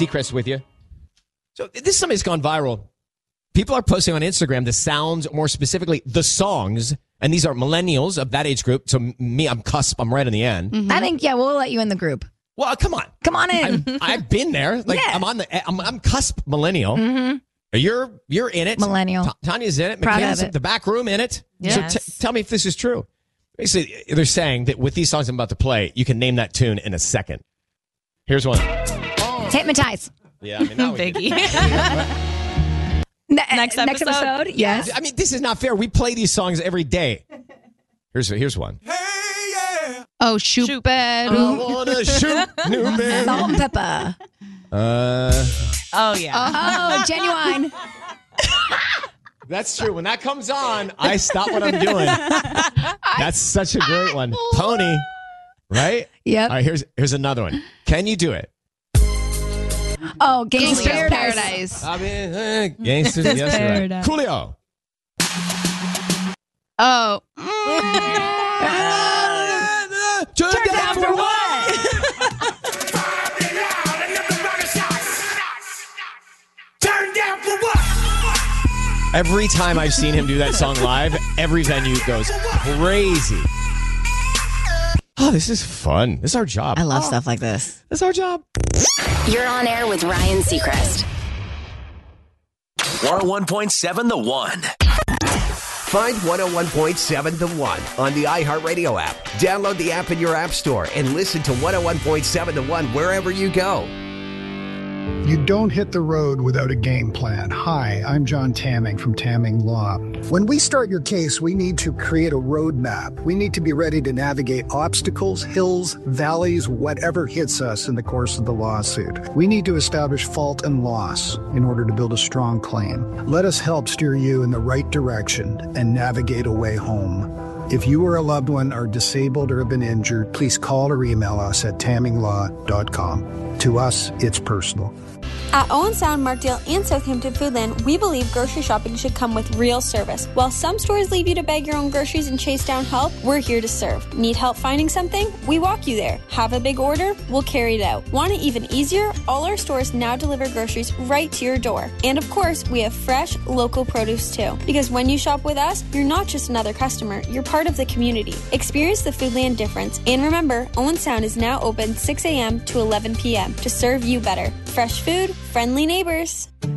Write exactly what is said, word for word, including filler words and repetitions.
Seacrest with you. So this something's gone viral. People are posting on Instagram the sounds, more specifically, the songs. And these are millennials of that age group. So me, I'm cusp. I'm right in the end. Mm-hmm. I think, yeah, we'll let you in the group. Well, come on. Come on in. I'm, I've been there. Like Yeah. I'm on the, I'm, I'm cusp millennial. Mm-hmm. You're, you're in it. Millennial. Ta- Tanya's in it. Proud McKenna's of in it. the back room in it. Yes. So t- tell me if this is true. Basically, they're saying that with these songs I'm about to play, you can name that tune in a second. Here's one. Hypnotize. Yeah, I mean, now we Biggie. Ne- Next Next episode? episode? Yes. I mean, this is not fair. We play these songs every day. Here's here's one. Oh, shoot, Shoot. bed. I wanna shoot new man. Salt and pepper. Uh, Oh, yeah. Oh, genuine. that's true. When that comes on, I stop what I'm doing. That's such a great one. Pony, right? Yep. All right, here's here's another one. Can you do it? Oh, Gangsta's Gangsta's Paradise. Paradise. I mean, eh, gangsters. Yes, you're right. Paradise. Coolio. Oh. Turn down for what? Turn down for what? Every time I've seen him do that song live, every venue goes crazy. Oh, this is fun. This is our job. I love stuff like this. This is our job. You're on air with Ryan Seacrest. one oh one point seven The One. Find one oh one point seven The One on the iHeartRadio app. Download the app in your app store and listen to one oh one point seven The One wherever you go. You don't hit the road without a game plan. Hi, I'm John Tamming from Tamming Law. When we start your case, we need to create a roadmap. We need to be ready to navigate obstacles, hills, valleys, whatever hits us in the course of the lawsuit. We need to establish fault and loss in order to build a strong claim. Let us help steer you in the right direction and navigate a way home. If you or a loved one are disabled or have been injured, please call or email us at tamming law dot com. To us, it's personal. At Owen Sound, Markdale, and Southampton Foodland, we believe grocery shopping should come with real service. While some stores leave you to bag your own groceries and chase down help, we're here to serve. Need help finding something? We walk you there. Have a big order? We'll carry it out. Want it even easier? All our stores now deliver groceries right to your door. And of course, we have fresh, local produce too. Because when you shop with us, you're not just another customer, you're part of the community. Experience the Foodland difference. And remember, Owen Sound is now open six a.m. to eleven p.m. to serve you better. Fresh food, friendly neighbors.